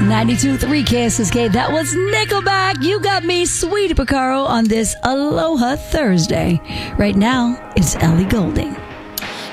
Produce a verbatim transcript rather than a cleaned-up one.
ninety-two point three K S S K. That was Nickelback. You got me, Sweetie Picaro, on this Aloha Thursday. Right now, it's Ellie Goulding.